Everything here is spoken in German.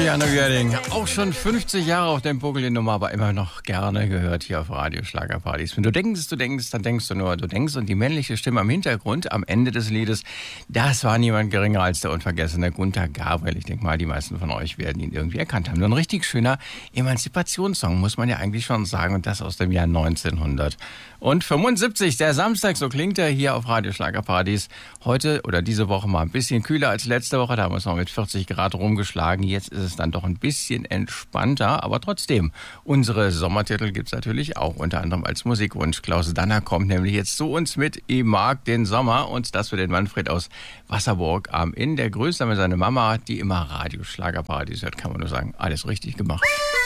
Juliane Werding, auch schon 50 Jahre auf dem Buckel, die Nummer, aber immer noch gerne gehört hier auf Radio Schlagerpartys. Wenn du denkst, dann denkst du nur, du denkst. Und die männliche Stimme am Hintergrund, am Ende des Liedes, das war niemand geringer als der unvergessene Gunter Gabriel. Ich denke mal, die meisten von euch werden ihn irgendwie erkannt haben. So ein richtig schöner Emanzipationssong, muss man ja eigentlich schon sagen. Und das aus dem Jahr 1975. Der Samstag, so klingt er hier auf Radio Schlagerpartys. Heute oder diese Woche mal ein bisschen kühler als letzte Woche. Da haben wir uns noch mit 40 Grad rumgeschlagen. Jetzt ist es dann doch ein bisschen entspannter, aber trotzdem. Unsere Sommertitel gibt's natürlich auch, unter anderem als Musikwunsch. Klaus Danner kommt nämlich jetzt zu uns mit Ich mag den Sommer und das für den Manfred aus Wasserburg am Inn. Der grüßt damit seine Mama, die immer Radio Schlagerpartys hört, kann man nur sagen. Alles richtig gemacht.